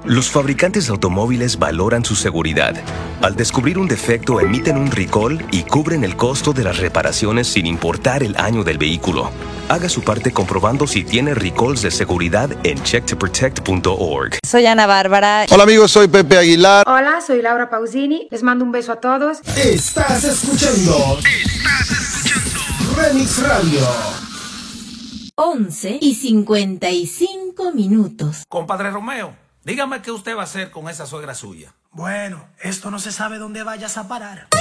Los fabricantes de automóviles valoran su seguridad. Al descubrir un defecto, emiten un recall y cubren el costo de las reparaciones sin importar el año del vehículo. Haga su parte comprobando si tiene recalls de seguridad en checktoprotect.org. Soy Ana Bárbara. Hola amigos, soy Pepe Aguilar. Hola, soy Laura Pausini. Les mando un beso a todos. Estás escuchando Remix Radio. 11:55. Compadre Romeo, dígame qué usted va a hacer con esa suegra suya. Bueno, esto no se sabe dónde vayas a parar.